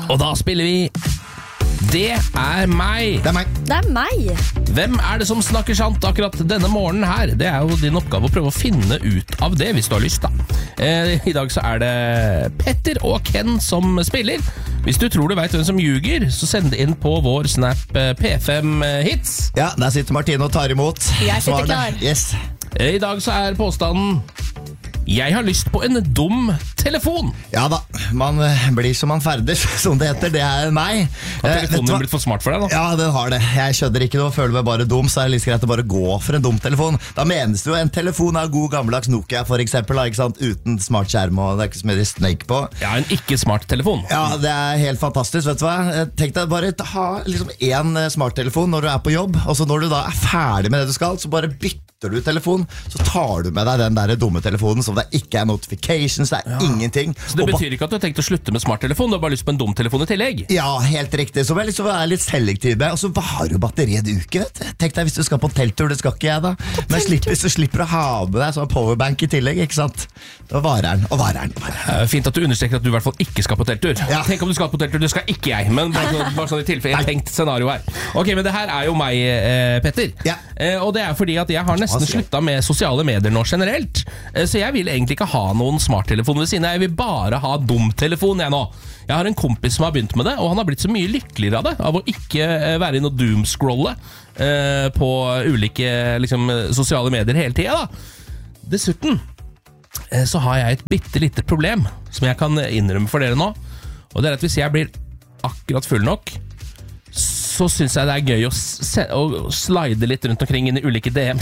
Og da spiller vi Det er meg. Det er meg. Det er meg. Hvem er det som snakker sant akkurat denne morgenen her? Det er jo din oppgave å prøve å finne ut av det hvis du har lyst da. I dag så er det Petter og Ken som spiller. Hvis du tror du vet hvem som ljuger, så send det inn på vår Snap P5 Hits. Ja, der sitter Martine og tar imot. Jeg sitter Svarene. klar. Yes. I dag så er påstanden Jeg har lyst på en dum telefon. Ja da, man blir som man ferdes, som det heter. Det er meg. Har telefonen blitt for smart for deg da? Ja, den har det. Jeg skjønner ikke noe, føler meg bare dum, så er det litt greit å bare gå for en dum telefon. Da menes det jo en telefon av god gammeldags Nokia for eksempel, ikke sant? Uten smart skjerm, og det er ikke så mye Snake på. Ja, en ikke-smart telefon. Ja, det er helt fantastisk, vet du hva? Tenk deg bare ha liksom en smarttelefon når du er på jobb, og så når du da er ferdig med det du skal, så bare bytter du telefon, så tar du med deg den der dumme telefonen som det ikke er notifications, det er ingenting. Så det betyr ikke at du har tenkt å slutte med smarttelefon, du har bare lyst på en dum telefon i tillegg? Ja, helt riktig. Så jeg liksom er litt selektiv med, og så varer jo batteriet en uke, vet du. Tenk deg hvis du skal på telttur, det skal ikke jeg da. Men hvis du slipper å ha med deg sånn powerbank i tillegg, ikke sant? Da varer den, og varer den. Fint at du understreker at du i hvert fall ikke skal på telttur. Ja. Tenk om du skal på telttur, det skal ikke jeg, men bare sånn i tilfelle jeg tenkt scenario her. Ok, men det her er jo meg, Petter. Ja. Og det er fordi at jeg har nesten sluttet med sosiale medier nå generelt. Så jeg vil egentlig ikke ha noen smarttelefon ved siden. Jeg vil bare ha dumtelefon jeg nå. Jeg har en kompis som har begynt med det, og han har blitt så mye lykkeligere av det, av å ikke være inne og doomscrolle på ulike liksom, sosiale medier hele tiden da. Dessuten så har jeg et bittelite problem som jeg kan innrømme for dere nå, og det er at hvis jeg blir akkurat full nok, så synes jeg det er gøy å slide litt rundt omkring inn i ulike DMs.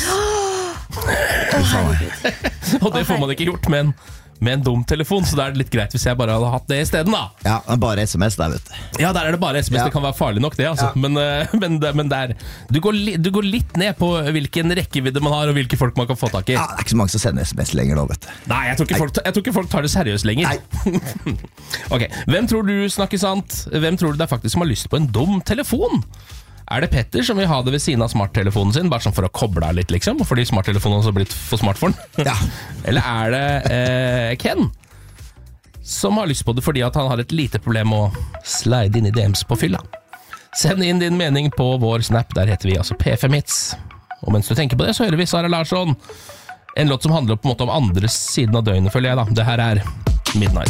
Og det får man ikke gjort med en dum telefon, så da er det litt greit hvis jeg bare hadde hatt det i stedet da. Ja, bare SMS der, vet du. Ja, der er det bare SMS, det kan være farlig nok det altså. Men der, du går litt ned på hvilken rekkevidde man har og hvilke folk man kan få tak i. Ja, det er ikke så mange som sender SMS lenger nå, vet du. Nei, jeg tror ikke folk tar det seriøst lenger. Ok, hvem tror du snakker sant? Hvem tror du det er faktisk som har lyst på en dum telefon? Er det Petter som vil ha det ved siden av smarttelefonen sin, bare sånn for å koble av litt liksom, fordi smarttelefonen også har blitt for smart for den? Ja. Eller er det Ken som har lyst på det fordi at han har et lite problem med å slide inn i DMs på fylla? Send inn din mening på vår Snap, der heter vi altså P5 Hits. Og mens du tenker på det, så hører vi Sara Larsson. En låt som handler på en måte om andre siden av døgnet, føler jeg da. Det her er Midnight.